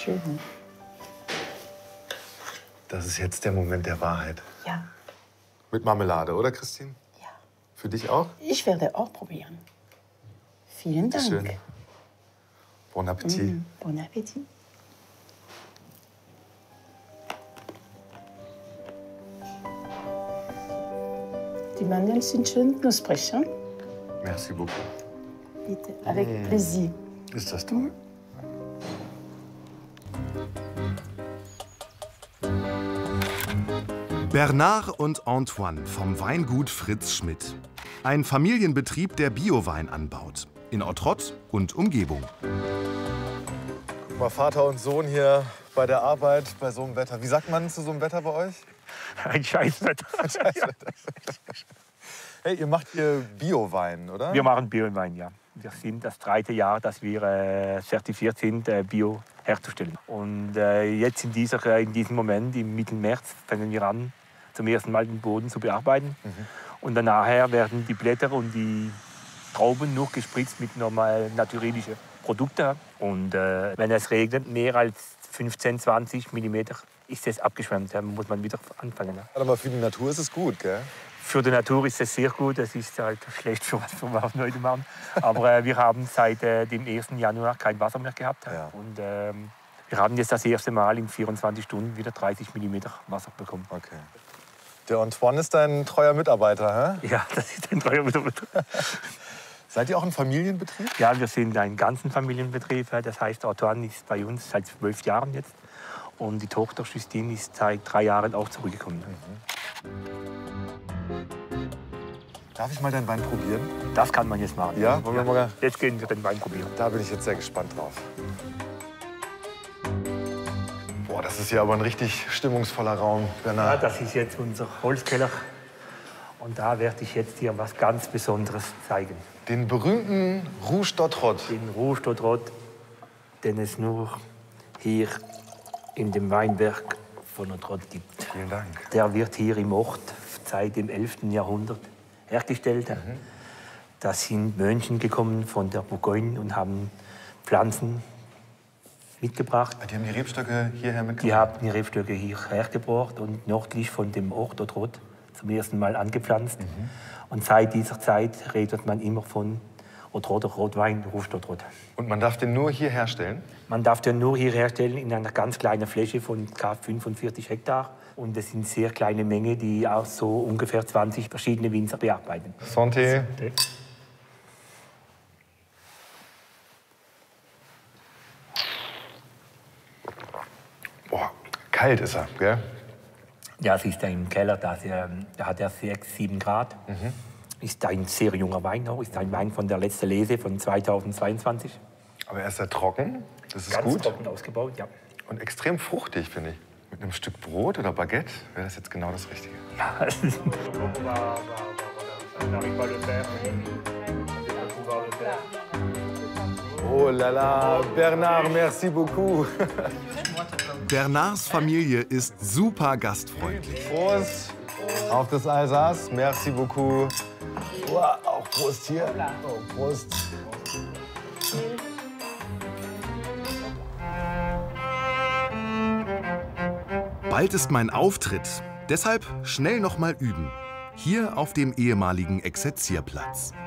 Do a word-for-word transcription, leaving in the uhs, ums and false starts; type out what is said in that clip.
schön. Das ist jetzt der Moment der Wahrheit. Ja. Mit Marmelade, oder Christine? Ja. Für dich auch? Ich werde auch probieren. Vielen Dank. Schön. Bon Appetit. Mm, bon Appetit. Die Mandeln sind schön knusprig, hein? Merci beaucoup. Bitte, avec mmh. plaisir. Ist das toll. Bernard und Antoine vom Weingut Fritz Schmidt. Ein Familienbetrieb, der Biowein anbaut. In Ottrott und Umgebung. Guck mal, Vater und Sohn hier bei der Arbeit, bei so einem Wetter. Wie sagt man zu so einem Wetter bei euch? Ein Scheißwetter. Ein Scheißwetter. Hey, ihr macht hier Biowein, oder? Wir machen Biowein, ja. Wir sind das dritte Jahr, dass wir äh, zertifiziert sind, äh, Bio herzustellen. Und äh, jetzt in, dieser, äh, in diesem Moment, im Mitte März, fangen wir an, zum ersten Mal den Boden zu bearbeiten. Mhm. Und danach werden die Blätter und die Trauben nur gespritzt mit normal natürlichen Produkten. Und äh, wenn es regnet, mehr als fünfzehn, zwanzig Millimeter, ist es abgeschwemmt. Dann muss man wieder anfangen. Aber für die Natur ist es gut, gell? Für die Natur ist es sehr gut. Es ist halt schlecht für was wir heute machen. Aber äh, wir haben seit äh, dem ersten Januar kein Wasser mehr gehabt. Ja. Und äh, wir haben jetzt das erste Mal in vierundzwanzig Stunden wieder dreißig Millimeter Wasser bekommen. Okay. Der Antoine ist dein treuer Mitarbeiter, hä? Ja, das ist ein treuer Mitarbeiter. Seid ihr auch ein Familienbetrieb? Ja, wir sind ein ganzen Familienbetrieb. Das heißt, Antoine ist bei uns seit zwölf Jahren jetzt. Und die Tochter Justine ist seit drei Jahren auch zurückgekommen. Mhm. Darf ich mal deinen Wein probieren? Das kann man jetzt machen. Ja? Wollen wir ja. mal? Jetzt gehen wir den Wein probieren. Da bin ich jetzt sehr gespannt drauf. Boah, das ist ja aber ein richtig stimmungsvoller Raum, Bernard. Ja, das ist jetzt unser Holzkeller. Und da werde ich jetzt hier was ganz Besonderes zeigen. Den berühmten Rouge d'Ottrott. Den Rouge d'Ottrott, den es nur hier in dem Weinberg von Ottrott gibt. Vielen Dank. Der wird hier im Ort seit dem elften Jahrhundert hergestellt. Mhm. Da sind Mönche gekommen von der Bourgogne und haben Pflanzen mitgebracht. Die haben die Rebstöcke hierher mitgebracht? Die haben die Rebstöcke hierher gebracht und nördlich von dem Ort Ottrott zum ersten Mal angepflanzt. Mhm. Und seit dieser Zeit redet man immer von Ottrotter Rotwein, Rouge d'Ottrott. Und man darf den nur hier herstellen? Man darf den nur hier herstellen in einer ganz kleinen Fläche von ca. fünfundvierzig Hektar. Und das sind sehr kleine Mengen, die auch so ungefähr zwanzig verschiedene Winzer bearbeiten. Santé. Santé. Boah, kalt ist er, gell? Ja, es ist ein Keller, da hat er sechs, sieben Grad. Mhm. Ist ein sehr junger Wein noch, ist ein Wein von der letzten Lese von zweitausendzweiundzwanzig. Aber er ist ja trocken, das ist Ganz gut. trocken ausgebaut, ja. Und extrem fruchtig, finde ich. Mit einem Stück Brot oder Baguette wäre das jetzt genau das Richtige. Ja, es ist Oh la la, Bernard, merci beaucoup. Bernards Familie ist super gastfreundlich. Prost auf das Alsace, merci beaucoup. Oh, auch Prost hier. Oh, Prost. Bald ist mein Auftritt. Deshalb schnell noch mal üben. Hier auf dem ehemaligen Exerzierplatz.